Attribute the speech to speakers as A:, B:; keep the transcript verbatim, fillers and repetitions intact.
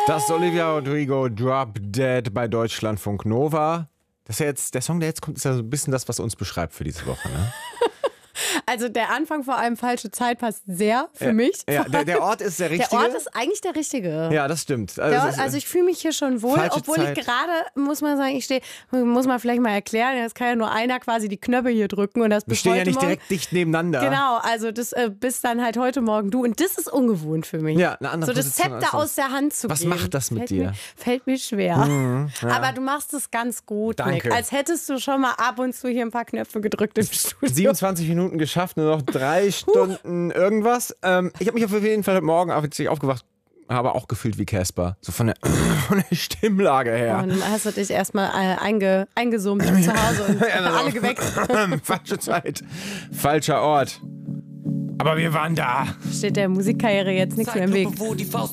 A: Das ist Olivia Rodrigo, Drop Dead bei Deutschlandfunk Nova. Das ist ja jetzt, der Song, der jetzt kommt, ist ja so ein bisschen das, was uns beschreibt für diese Woche, ne?
B: Also der Anfang vor allem falsche Zeit passt sehr für
A: ja,
B: mich.
A: Ja, der, der Ort ist der richtige.
B: Der Ort ist eigentlich der richtige.
A: Ja, das stimmt.
B: Also,
A: also,
B: Ort, also ich fühle mich hier schon wohl, obwohl Zeit. ich gerade, muss man sagen, ich stehe, muss man vielleicht mal erklären, es kann ja nur einer quasi die Knöpfe hier drücken und das
A: Wir
B: bis
A: stehen
B: heute
A: ja nicht
B: Morgen.
A: direkt dicht nebeneinander.
B: Genau, also das äh, bist dann halt heute Morgen du und das ist ungewohnt für mich.
A: Ja, eine andere
B: So das
A: Position
B: Zepter
A: als
B: aus der Hand zu
A: Was
B: geben.
A: macht das mit
B: fällt
A: dir?
B: Mir, fällt mir schwer.
A: Mhm, ja.
B: Aber du machst es ganz gut,
A: Danke.
B: Nick. Als hättest du schon mal ab und zu hier ein paar Knöpfe gedrückt im Studio.
A: siebenundzwanzig Minuten geschafft, nur noch drei Stunden irgendwas. Ähm, ich habe mich auf jeden Fall heute Morgen, als ich aufgewacht habe, auch gefühlt wie Casper. So von der, von der Stimmlage her.
B: Und dann hast du dich erstmal äh, einge, eingesummt zu Hause und
A: Ja,
B: alle geweckt.
A: Falsche Zeit, falscher Ort. Aber wir waren da.
B: Steht der Musikkarriere jetzt nichts mehr im Weg.
C: Wo die Faust